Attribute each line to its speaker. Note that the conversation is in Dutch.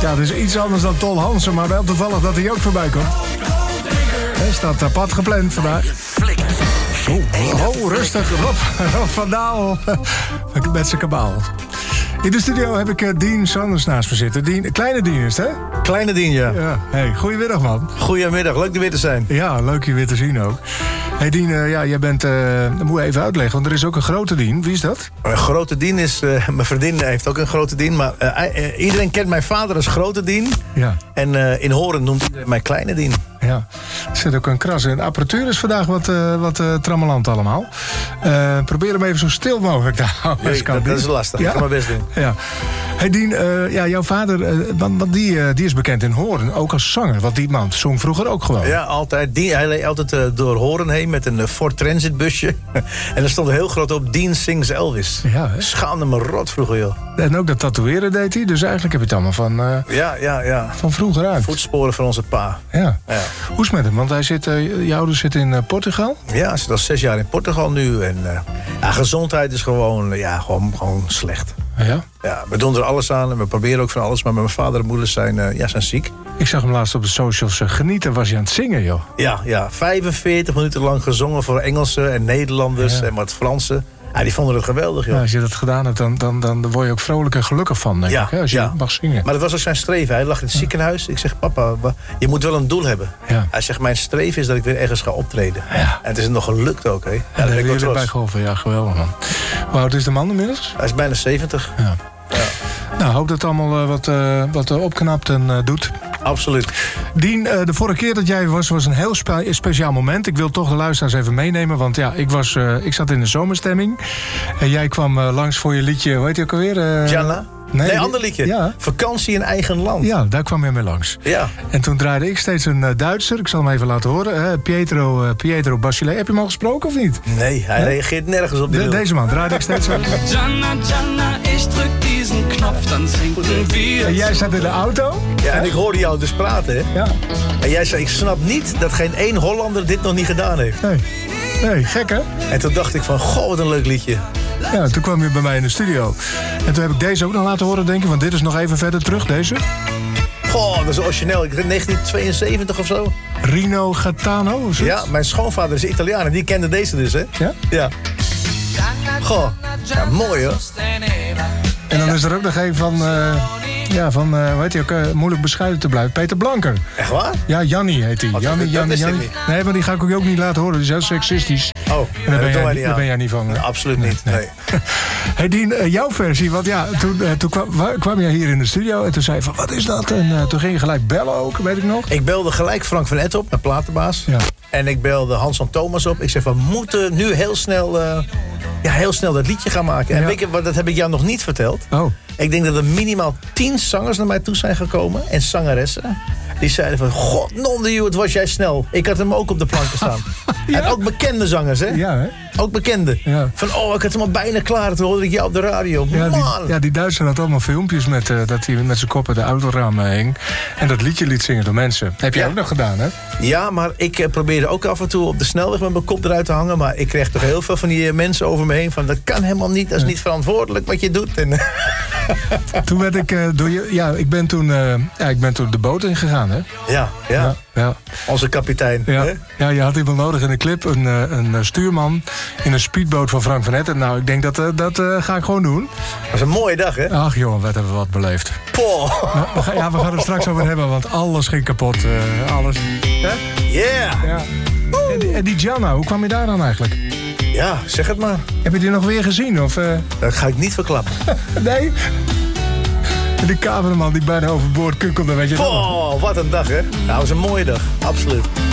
Speaker 1: Ja, het is iets anders dan Tol Hansen, maar wel toevallig dat hij ook voorbij komt. Hij staat apart gepland vandaag. Oh, rustig. Rob van Daal met zijn kabaal. In de studio heb ik Dean Sanders naast me zitten. Kleine Dean is het, hè?
Speaker 2: Kleine Dean, ja.
Speaker 1: Hey, goedemiddag, man.
Speaker 2: Goedemiddag, leuk er weer te zijn.
Speaker 1: Ja, leuk je weer te zien ook. Hey Dean, jij bent... dat moet je even uitleggen, want er is ook een grote Dean. Wie is dat?
Speaker 2: Een grote Dean is... mijn vriendin heeft ook een grote Dean. Maar iedereen kent mijn vader als grote Dean. Ja. En in Horen noemt iedereen mij Kleine Dean.
Speaker 1: Ja, er zit ook een kras in. De apparatuur is vandaag wat trammeland allemaal. Probeer hem even zo stil mogelijk te houden.
Speaker 2: Dat is lastig, ik ga mijn best doen.
Speaker 1: Ja. Hey Dean, jouw vader, want die is bekend in Horen, ook als zanger. Want die man zong vroeger ook gewoon.
Speaker 2: Ja, altijd. Hij reed altijd door Horen heen met een Ford Transit busje. En er stond heel groot op, Dean sings Elvis. Ja, schaamde me rot vroeger, joh.
Speaker 1: En ook dat tatoeëren deed hij, dus eigenlijk heb je het allemaal van vroeger uit.
Speaker 2: Voetsporen van onze pa.
Speaker 1: Ja. Hoe is het met hem? Want je ouders zitten in Portugal?
Speaker 2: Ja, hij zit al 6 jaar in Portugal nu. En gezondheid is gewoon slecht.
Speaker 1: Ja?
Speaker 2: Ja, we doen er alles aan en we proberen ook van alles. Maar mijn vader en moeder zijn ziek.
Speaker 1: Ik zag hem laatst op de socials genieten. Was hij aan het zingen, joh?
Speaker 2: Ja, 45 minuten lang gezongen voor Engelsen en Nederlanders en wat Fransen. Ja, die vonden het geweldig, joh.
Speaker 1: Ja, als je dat gedaan hebt, dan word je ook vrolijk en gelukkig van, denk ik. Hè? Als je mag zingen.
Speaker 2: Maar dat was ook zijn streven. Hij lag in het ziekenhuis. Ik zeg, papa, je moet wel een doel hebben. Ja. Hij zegt, mijn streven is dat ik weer ergens ga optreden. Ja. En het is nog gelukt ook, hè. Ja,
Speaker 1: daar ben ik wel trots. Bij geholpen. Ja, geweldig, man. Hoe oud is de man inmiddels?
Speaker 2: Hij is bijna 70. Ja.
Speaker 1: Nou, hoop dat het allemaal wat opknapt en doet.
Speaker 2: Absoluut.
Speaker 1: Dean, de vorige keer dat jij was een heel speciaal moment. Ik wil toch de luisteraars even meenemen. Want ja, ik zat in de zomerstemming. En jij kwam langs voor je liedje, hoe heet je ook alweer?
Speaker 2: Gianna? Nee, ander liedje. Ja. Vakantie in eigen land.
Speaker 1: Ja, daar kwam jij mee langs.
Speaker 2: Ja.
Speaker 1: En toen draaide ik steeds een Duitser. Ik zal hem even laten horen. Pietro Bachelet. Heb je hem al gesproken of niet?
Speaker 2: Nee, hij reageert nergens op
Speaker 1: deze man draaide ik steeds zo.
Speaker 3: Gianna, ik druk diesen knop, dan zinken wir.
Speaker 1: En jij zat in de auto.
Speaker 2: Ja, en ik hoorde jou dus praten, hè? Ja. En jij zei, ik snap niet dat geen één Hollander dit nog niet gedaan heeft.
Speaker 1: Nee, gek hè?
Speaker 2: En toen dacht ik van, goh, wat een leuk liedje.
Speaker 1: Ja, toen kwam je bij mij in de studio. En toen heb ik deze ook nog laten horen, denk ik. Want dit is nog even verder terug, deze.
Speaker 2: Goh, dat is origineel. Ik denk 1972 of zo.
Speaker 1: Rino Gaetano, of zo?
Speaker 2: Ja, mijn schoonvader is Italiaan en die kende deze dus, hè?
Speaker 1: Ja?
Speaker 2: Ja. Goh, ja, mooi hoor.
Speaker 1: En dan is er ook nog een van... hoe heet hij ook? Moeilijk bescheiden te blijven. Peter Blanker.
Speaker 2: Echt waar?
Speaker 1: Ja, Jannie heet hij. Jannie. Nee, maar die ga ik ook niet laten horen. Die is heel seksistisch.
Speaker 2: Oh,
Speaker 1: daar ben jij niet van.
Speaker 2: Nee, absoluut niet. Nee.
Speaker 1: Hey Dean, jouw versie. Want ja, toen kwam jij hier in de studio en toen zei je van, wat is dat? En toen ging je gelijk bellen ook, weet ik nog.
Speaker 2: Ik belde gelijk Frank van Etten op, mijn platenbaas. Ja. En ik belde Hans-Jan Thomas op. Ik zei van, we moeten nu heel snel dat liedje gaan maken. En weet je, dat heb ik jou nog niet verteld.
Speaker 1: Oh.
Speaker 2: Ik denk dat er minimaal 10 zangers naar mij toe zijn gekomen. En zangeressen. Die zeiden van, god, non wat was jij snel. Ik had hem ook op de planken staan. Ja? En ook bekende zangers, hè?
Speaker 1: Ja, hè?
Speaker 2: Ook bekende. Ja. Van, ik had hem al bijna klaar. Toen hoorde ik jou op de radio.
Speaker 1: Ja, die Duitser had allemaal filmpjes met dat hij met zijn kop uit de autoramen hing. En dat liedje liet zingen door mensen. Heb jij ook nog gedaan, hè?
Speaker 2: Ja, maar ik probeerde ook af en toe op de snelweg met mijn kop eruit te hangen. Maar ik kreeg toch heel veel van die mensen over me heen. Van, dat kan helemaal niet. Dat is niet verantwoordelijk wat je doet. En
Speaker 1: toen werd ik door je... Ja, ik ben toen de boot ingegaan, hè?
Speaker 2: Ja. Onze kapitein.
Speaker 1: Ja.
Speaker 2: Hè?
Speaker 1: Ja, je had iemand nodig in de clip. Een stuurman in een speedboot van Frank van Etten. Nou, ik denk dat ga ik gewoon doen.
Speaker 2: Dat was een mooie dag, hè?
Speaker 1: Ach jongen, wat hebben we wat beleefd.
Speaker 2: Nou,
Speaker 1: we gaan er straks over hebben, want alles ging kapot. Alles.
Speaker 2: Yeah!
Speaker 1: Ja. En die Gianna, hoe kwam je daar dan eigenlijk?
Speaker 2: Ja, zeg het maar.
Speaker 1: Heb je die nog weer gezien? Of,
Speaker 2: Dat ga ik niet verklappen.
Speaker 1: Nee? De cameraman die bijna overboord kukkelde, weet je.
Speaker 2: Wat een dag, hè? Nou, dat was een mooie dag. Absoluut.